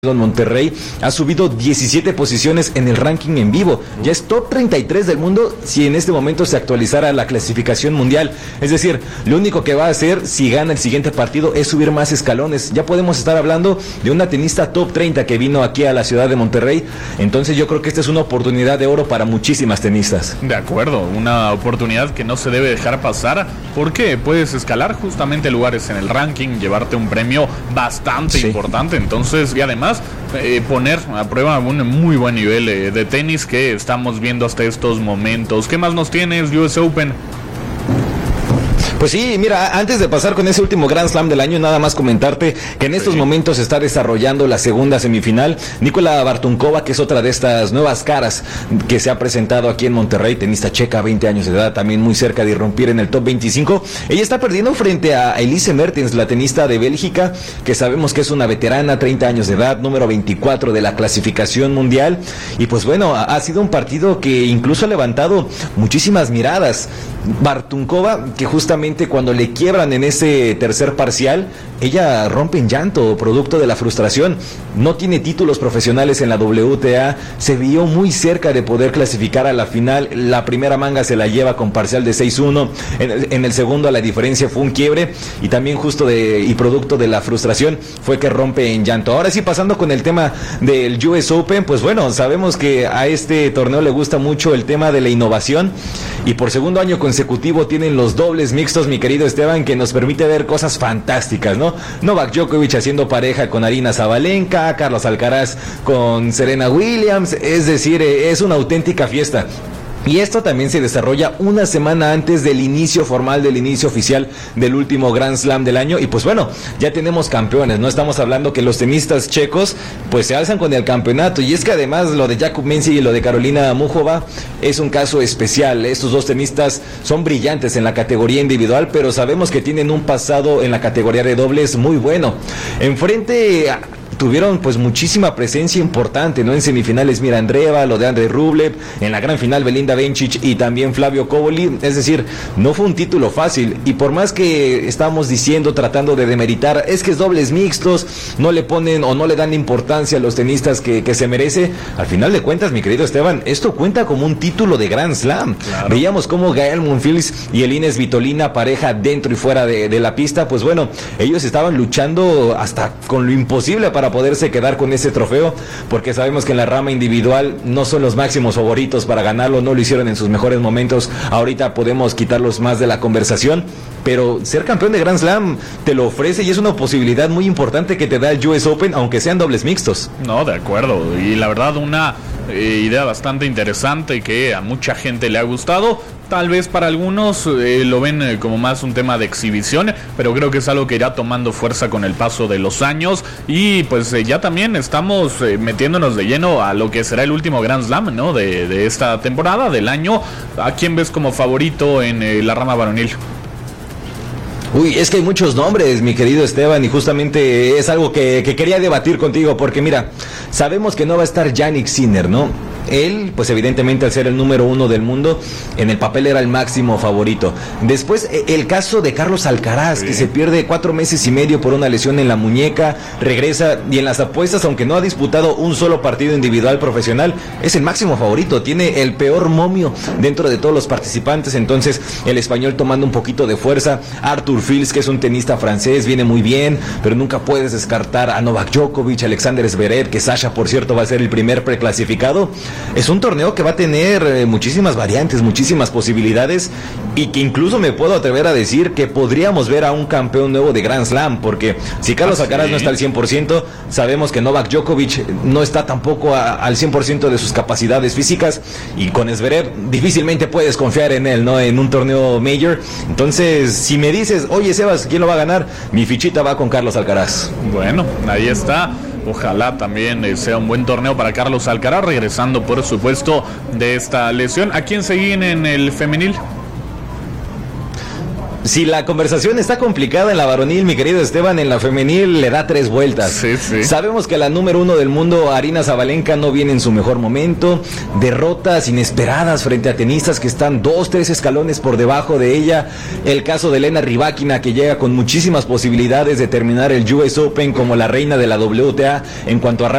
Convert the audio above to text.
en Monterrey, ha subido 17 posiciones en el ranking en vivo. Ya es top 33 del mundo si en este momento se actualizara la clasificación mundial. Es decir, lo único que va a hacer si gana el siguiente partido es subir más escalones. Ya podemos estar hablando de una tenista top 30 que vino aquí a la ciudad de Monterrey. Entonces yo creo que esta es una oportunidad de oro para muchísimas tenistas. De acuerdo, una oportunidad que no se debe dejar pasar porque puedes escalar justamente lugares en el ranking, llevarte un premio bastante importante. Entonces, y además poner a prueba un muy buen nivel de tenis que estamos viendo hasta estos momentos. ¿Qué más nos tienes, US Open? Pues sí, mira, antes de pasar con ese último Grand Slam del año, nada más comentarte que en estos momentos se está desarrollando la segunda semifinal. Nikola Bartunkova, que es otra de estas nuevas caras que se ha presentado aquí en Monterrey, tenista checa, 20 años de edad, también muy cerca de irrumpir en el top 25. Ella está perdiendo frente a Elise Mertens, la tenista de Bélgica, que sabemos que es una veterana, 30 años de edad, número 24 de la clasificación mundial. Y pues bueno, ha sido un partido que incluso ha levantado muchísimas miradas. Bartunkova, que justamente cuando le quiebran en ese tercer parcial, ella rompe en llanto, producto de la frustración. No tiene títulos profesionales en la WTA, se vio muy cerca de poder clasificar a la final. La primera manga se la lleva con parcial de 6-1, en el segundo la diferencia fue un quiebre, y también justo y producto de la frustración fue que rompe en llanto. Ahora sí, pasando con el tema del US Open, pues bueno, sabemos que a este torneo le gusta mucho el tema de la innovación, y por segundo año consecutivo tienen los dobles mixtos, mi querido Esteban, que nos permite ver cosas fantásticas, ¿no? Novak Djokovic haciendo pareja con Aryna Sabalenka, Carlos Alcaraz con Serena Williams, es decir, es una auténtica fiesta. Y esto también se desarrolla una semana antes del inicio formal, del inicio oficial del último Grand Slam del año. Y pues bueno, ya tenemos campeones, ¿no? Estamos hablando que los tenistas checos pues se alzan con el campeonato. Y es que además lo de Jakub Mensik y lo de Karolina Muchova es un caso especial. Estos dos tenistas son brillantes en la categoría individual, pero sabemos que tienen un pasado en la categoría de dobles muy bueno. Enfrente tuvieron pues muchísima presencia importante, ¿no? En semifinales Mira Andreeva, lo de Andrei Rublev, en la gran final Belinda Bencic y también Flavio Cobolli. Es decir, no fue un título fácil, y por más que estamos diciendo, tratando de demeritar, es que es dobles mixtos, no le ponen o no le dan importancia a los tenistas que se merece, al final de cuentas, mi querido Esteban, esto cuenta como un título de Grand Slam. Claro. Veíamos cómo Gael Monfils y Elina Svitolina, pareja dentro y fuera de la pista, pues bueno, ellos estaban luchando hasta con lo imposible para poderse quedar con ese trofeo, porque sabemos que en la rama individual no son los máximos favoritos para ganarlo, no lo hicieron en sus mejores momentos. Ahorita podemos quitarlos más de la conversación, pero ser campeón de Grand Slam te lo ofrece y es una posibilidad muy importante que te da el US Open, aunque sean dobles mixtos. No, de acuerdo, y la verdad una idea bastante interesante que a mucha gente le ha gustado. Tal vez para algunos lo ven como más un tema de exhibición, pero creo que es algo que irá tomando fuerza con el paso de los años. Y pues ya también estamos metiéndonos de lleno a lo que será el último Grand Slam, ¿no? de esta temporada, del año. ¿A quién ves como favorito en la rama varonil? Uy, es que hay muchos nombres, mi querido Esteban, y justamente es algo que quería debatir contigo, porque mira, sabemos que no va a estar Jannik Sinner, ¿no? Él, pues evidentemente al ser el número 1 del mundo, en el papel era el máximo favorito. Después, el caso de Carlos Alcaraz, que se pierde 4 meses y medio por una lesión en la muñeca, regresa, y en las apuestas, aunque no ha disputado un solo partido individual profesional, es el máximo favorito, tiene el peor momio dentro de todos los participantes. Entonces, el español tomando un poquito de fuerza. Arthur Fils, que es un tenista francés, viene muy bien, pero nunca puedes descartar a Novak Djokovic, Alexander Zverev, que Sasha, por cierto, va a ser el primer preclasificado. Es un torneo que va a tener muchísimas variantes, muchísimas posibilidades, y que incluso me puedo atrever a decir que podríamos ver a un campeón nuevo de Grand Slam, porque si Carlos Alcaraz no está al 100%, sabemos que Novak Djokovic no está tampoco al 100% de sus capacidades físicas, y con Zverev difícilmente puedes confiar en él, ¿no? En un torneo major. Entonces, si me dices, oye Sebas, ¿quién lo va a ganar? Mi fichita va con Carlos Alcaraz. Bueno, ahí está. Ojalá también sea un buen torneo para Carlos Alcaraz, regresando por supuesto de esta lesión. ¿A quién seguían en el femenil? Si la conversación está complicada en la varonil, mi querido Esteban, en la femenil le da 3 vueltas. Sí. Sabemos que la número 1 del mundo, Aryna Sabalenka, no viene en su mejor momento. Derrotas inesperadas frente a tenistas que están 2-3 escalones por debajo de ella. El caso de Elena Rybakina, que llega con muchísimas posibilidades de terminar el US Open como la reina de la WTA en cuanto a